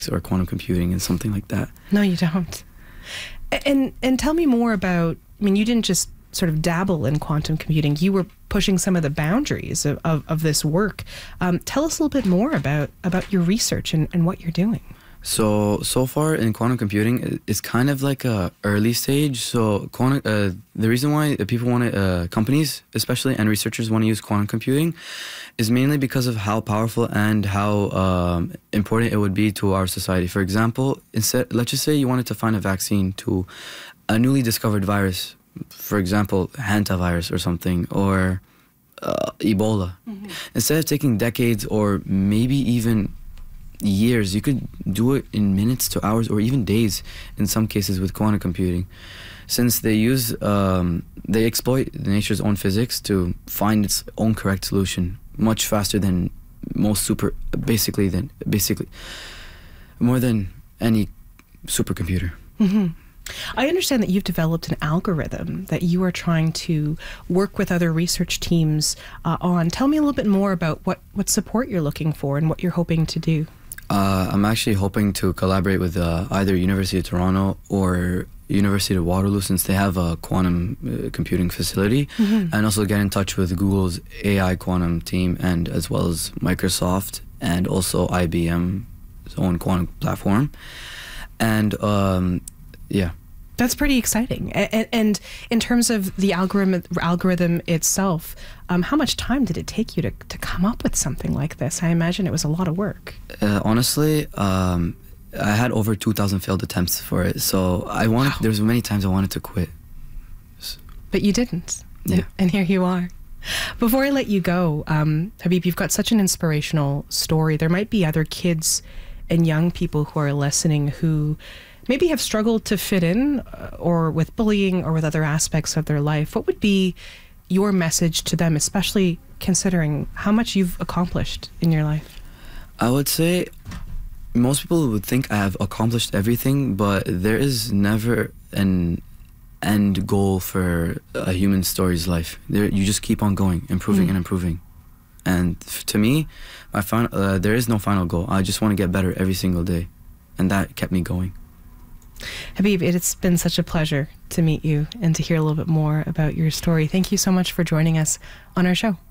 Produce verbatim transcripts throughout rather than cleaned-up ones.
or quantum computing and something like that. No, you don't. And and tell me more about, I mean, you didn't just sort of dabble in quantum computing. You were pushing some of the boundaries of, of, of this work. Um, tell us a little bit more about, about your research and, and what you're doing. So, so far in quantum computing, it's kind of like a early stage. So quantum, uh, the reason why people want to, uh, companies especially, and researchers want to use quantum computing is mainly because of how powerful and how um, important it would be to our society. For example, instead, let's just say you wanted to find a vaccine to a newly discovered virus, for example, hantavirus or something, or uh, Ebola. Mm-hmm. Instead of taking decades or maybe even years, you could do it in minutes to hours or even days in some cases with quantum computing, since they use um, they exploit nature's own physics to find its own correct solution much faster than most super basically than basically more than any supercomputer. Mm-hmm. I understand that you've developed an algorithm that you are trying to work with other research teams uh, on. Tell me a little bit more about what, what support you're looking for and what you're hoping to do. Uh, I'm actually hoping to collaborate with uh, either University of Toronto or University of Waterloo, since they have a quantum uh, computing facility, mm-hmm. and also get in touch with Google's A I quantum team, and as well as Microsoft and also I B M's own quantum platform. And um, yeah. That's pretty exciting. And, and in terms of the algorithm algorithm itself, um, how much time did it take you to, to come up with something like this? I imagine it was a lot of work. Uh, honestly, um, I had over two thousand failed attempts for it. So I wanted, wow. there was many times I wanted to quit. But you didn't. Yeah. And here you are. Before I let you go, um, Habib, you've got such an inspirational story. There might be other kids and young people who are listening who maybe have struggled to fit in uh, or with bullying or with other aspects of their life. What would be your message to them, especially considering how much you've accomplished in your life? I would say most people would think I have accomplished everything, but there is never an end goal for a human story's life. There, you just keep on going, improving mm. and improving. And to me, my final, uh, there is no final goal. I just want to get better every single day. And that kept me going. Habib, it's been such a pleasure to meet you and to hear a little bit more about your story. Thank you so much for joining us on our show.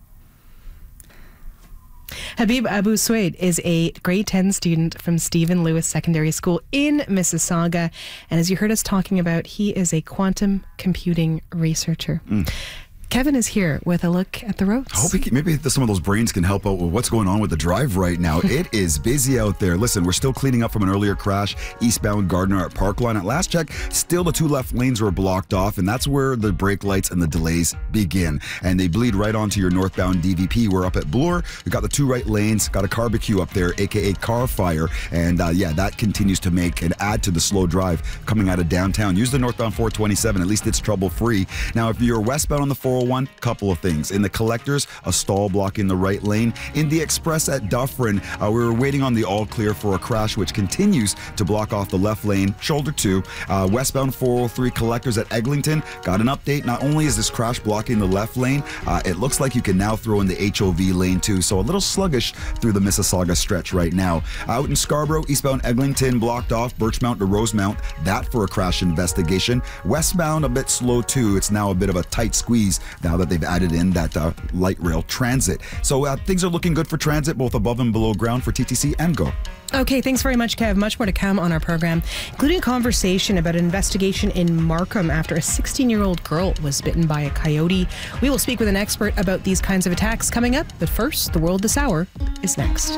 Habib Abu Suaid is a grade ten student from Stephen Lewis Secondary School in Mississauga. And as you heard us talking about, he is a quantum computing researcher. Mm. Kevin is here with a look at the roads. I hope he can, maybe some of those brains can help out with what's going on with the drive right now. It is busy out there. Listen, we're still cleaning up from an earlier crash, eastbound Gardner at Parkline. At last check, still the two left lanes were blocked off, and that's where the brake lights and the delays begin. And they bleed right onto your northbound D V P. We're up at Bloor. We've got the two right lanes, got a barbecue up there, aka car fire. And uh, yeah, that continues to make and add to the slow drive coming out of downtown. Use the northbound four twenty-seven, at least it's trouble-free. Now, if you're westbound on the four oh one, couple of things. In the collectors, a stall blocking the right lane. In the express at Dufferin, uh, we were waiting on the all clear for a crash, which continues to block off the left lane, shoulder two. Uh, westbound four oh three collectors at Eglinton, got an update. Not only is this crash blocking the left lane, uh, it looks like you can now throw in the H O V lane too, so a little sluggish through the Mississauga stretch right now. Out in Scarborough, eastbound Eglinton blocked off, Birchmount to Rosemount, that for a crash investigation. Westbound a bit slow too. It's now a bit of a tight squeeze now that they've added in that uh, light rail transit. So uh, things are looking good for transit, both above and below ground for T T C and GO. Okay, thanks very much, Kev. Much more to come on our program, including a conversation about an investigation in Markham after a sixteen-year-old girl was bitten by a coyote. We will speak with an expert about these kinds of attacks coming up, but first, The World This Hour is next.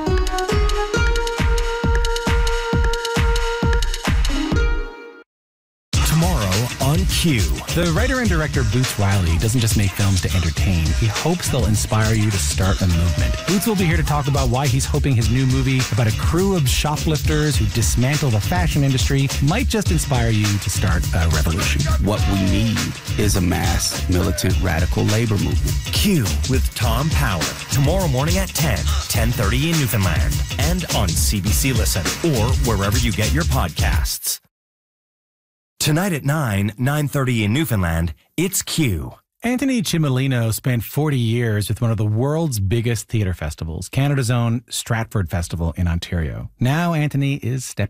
On Q. The writer and director Boots Riley doesn't just make films to entertain. He hopes they'll inspire you to start a movement. Boots will be here to talk about why he's hoping his new movie about a crew of shoplifters who dismantle the fashion industry might just inspire you to start a revolution. What we need is a mass, militant, radical labor movement. Q with Tom Power. Tomorrow morning at ten, ten thirty in Newfoundland. And on C B C Listen or wherever you get your podcasts. Tonight at nine, nine thirty in Newfoundland, it's Q. Anthony Cimolino spent forty years with one of the world's biggest theatre festivals, Canada's own Stratford Festival in Ontario. Now Anthony is stepping